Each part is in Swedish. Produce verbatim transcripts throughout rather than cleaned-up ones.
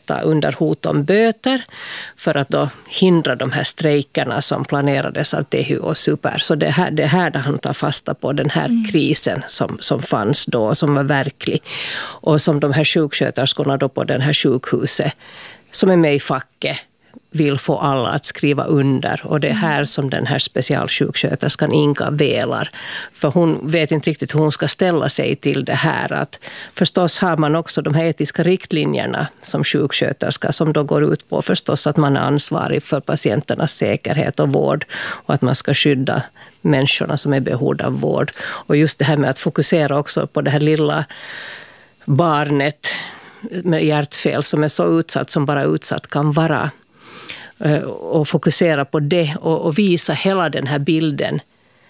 arbeta under hot om böter för att då hindra de här strejkerna som planerades av Tehy och Super. Så det här, det här där han tar fasta på, den här mm. krisen som, som fanns då, som var verklig. Och som de här sjuksköterskorna då på den här sjukhuset som är med i facket vill få alla att skriva under. Och det är här som den här specialsjuksköterskan Inga velar. För hon vet inte riktigt hur hon ska ställa sig till det här. Att förstås har man också de här etiska riktlinjerna som sjuksköterska som då går ut på förstås att man är ansvarig för patienternas säkerhet och vård. Och att man ska skydda människorna som är i behov av vård. Och just det här med att fokusera också på det här lilla barnet med hjärtfel som är så utsatt som bara utsatt kan vara. Och fokusera på det och, och visa hela den här bilden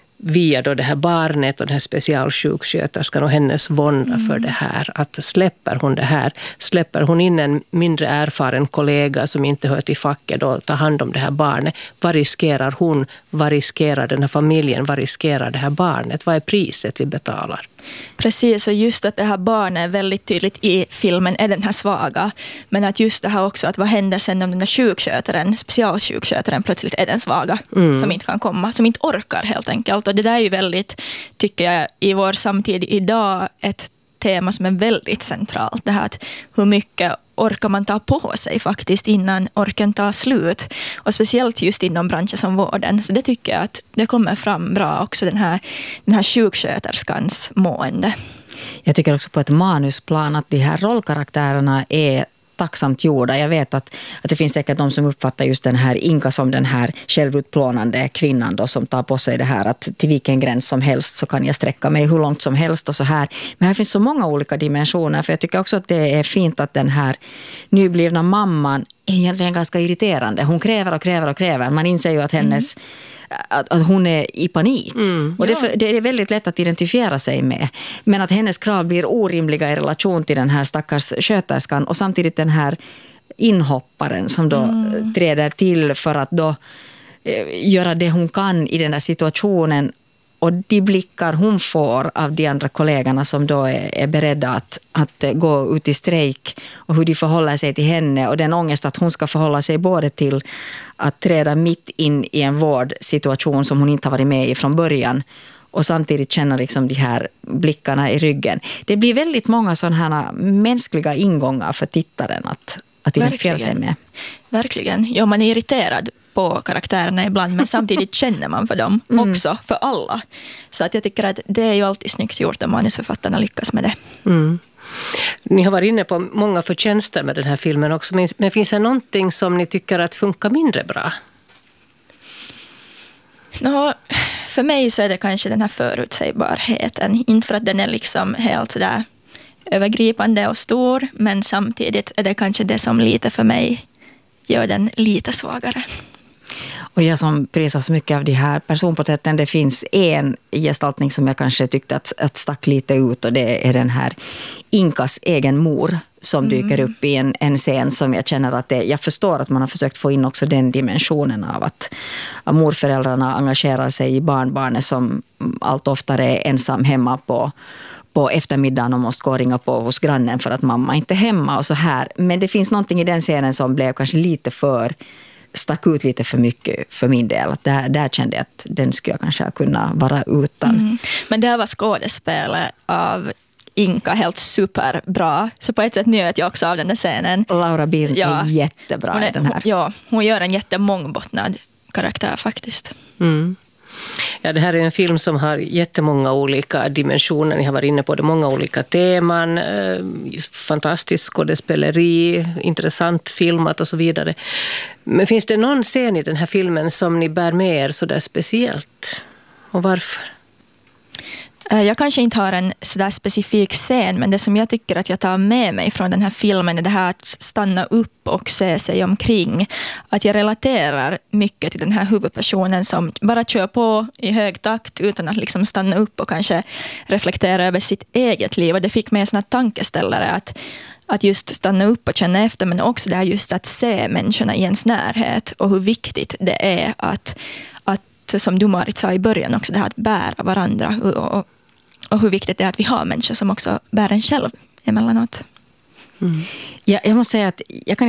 via då det här barnet och den här specialsjuksköterskan och hennes vånda mm. för det här. Att släpper hon det här, släpper hon in en mindre erfaren kollega som inte hör till facket och tar hand om det här barnet. Vad riskerar hon? Vad riskerar den här familjen? Vad riskerar det här barnet? Vad är priset vi betalar? Precis, och just att det här barnet är väldigt tydligt i filmen är den här svaga. Men att just det här också, att vad händer sen om den här sjukskötaren, specialsjukskötaren plötsligt är den svaga mm. som inte kan komma, som inte orkar helt enkelt. Och det där är ju väldigt, tycker jag, i vår samtid idag ett tema som är väldigt centralt. Det här att hur mycket orkar man ta på sig faktiskt innan orken tar slut. Och speciellt just inom branscher som vården. Så det tycker jag att det kommer fram bra också, den här, den här sjuksköterskans mående. Jag tycker också på ett manusplan att de här rollkaraktärerna är tacksamt gjorda. Jag vet att, att det finns säkert de som uppfattar just den här Inga som den här självutplånande kvinnan då, som tar på sig det här att till vilken gräns som helst så kan jag sträcka mig hur långt som helst och så här. Men här finns så många olika dimensioner, för jag tycker också att det är fint att den här nyblivna mamman är egentligen ganska irriterande. Hon kräver och kräver och kräver. Man inser ju att hennes mm. Att, att hon är i panik. Mm, och det, det är väldigt lätt att identifiera sig med. Men att hennes krav blir orimliga i relation till den här stackars sköterskan och samtidigt den här inhopparen som då mm. träder till för att då eh, göra det hon kan i den här situationen. Och de blickar hon får av de andra kollegorna som då är, är beredda att, att gå ut i strejk och hur de förhåller sig till henne och den ångest att hon ska förhålla sig både till att träda mitt in i en vårdsituation som hon inte har varit med i från början och samtidigt känna liksom de här blickarna i ryggen. Det blir väldigt många sådana här mänskliga ingångar för tittaren att, att identifiera sig med. Verkligen. Ja, man är irriterad på karaktärerna ibland, men samtidigt känner man för dem mm. också, för alla. Så att jag tycker att det är ju alltid snyggt gjort om manusförfattarna lyckas med det. Mm. Ni har varit inne på många förtjänster med den här filmen också, men finns det någonting som ni tycker att funkar mindre bra? Nå, för mig så är det kanske den här förutsägbarheten. Inte för att den är liksom helt sådär övergripande och stor, men samtidigt är det kanske det som lite för mig gör den lite svagare. Och jag som prisar så mycket av de här personporträtten, det finns en gestaltning som jag kanske tyckte att, att stack lite ut, och det är den här Inkas egen mor som mm. dyker upp i en, en scen som jag känner att det, jag förstår att man har försökt få in också den dimensionen av att, att morföräldrarna engagerar sig i barnbarnet som allt oftare är ensam hemma på på eftermiddagen och måste gå och ringa på hos grannen för att mamma inte är hemma och så här. Men det finns någonting i den scenen som blev kanske lite för, stack ut lite för mycket för min del. Att där, där kände jag att den skulle jag kanske kunna vara utan. Mm. Men det var skådespelet av Inka helt superbra. Så på ett sätt njöt jag också av den där scenen. Laura Birn ja. är jättebra är, i den här. Ja, hon gör en jättemångbottnad karaktär faktiskt. Mm. Ja, det här är en film som har jättemånga olika dimensioner. Ni har varit inne på det, många olika teman. Eh, fantastisk skådespeleri, intressant filmat och så vidare. Men finns det någon scen i den här filmen som ni bär med er så där speciellt? Och varför? Jag kanske inte har en sådär specifik scen, men det som jag tycker att jag tar med mig från den här filmen är det här att stanna upp och se sig omkring. Att jag relaterar mycket till den här huvudpersonen som bara kör på i hög takt utan att liksom stanna upp och kanske reflektera över sitt eget liv. Och det fick mig en sån här tankeställare att Att just stanna upp och känna efter, men också det här just att se människorna i ens närhet och hur viktigt det är att, att som du Marit sa i början också, det här att bära varandra och, och, och hur viktigt det är att vi har människor som också bär en själv emellanåt. Mm. Ja, jag måste säga att jag kan